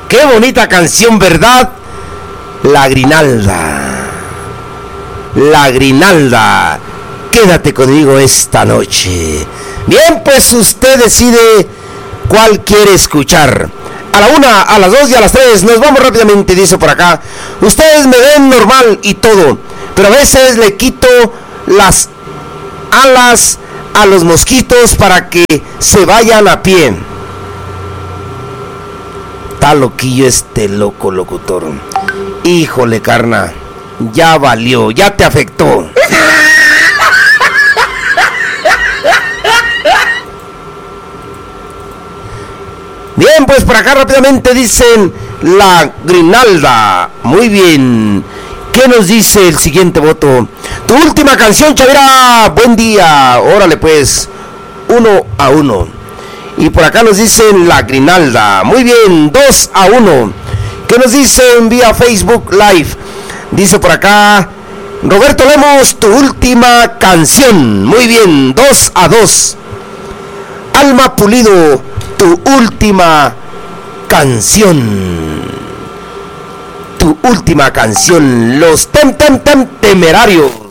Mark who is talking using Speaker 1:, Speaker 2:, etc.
Speaker 1: Qué bonita canción, ¿verdad? La Grinalda. La Grinalda. Quédate conmigo esta noche. Bien, pues usted decide cuál quiere escuchar. A la 1, a las 2 y a las 3 nos vamos rápidamente, dice por acá. Ustedes me ven normal y todo, pero a veces le quito las alas a los mosquitos para que se vayan a pie. Está loquillo este loco locutor. Híjole, carna, ya valió, ya te afectó. Bien, pues por acá rápidamente dicen la Grinalda. Muy bien. ¿Qué nos dice el siguiente voto? Tu última canción, Chavira. Buen día. Órale pues. 1-1. Y por acá nos dicen la Grinalda. Muy bien. 2-1. ¿Qué nos dicen vía Facebook Live? Dice por acá Roberto Lemos, tu última canción. Muy bien. 2-2. Alma Pulido, tu última canción. Tu última canción. Los Temerarios.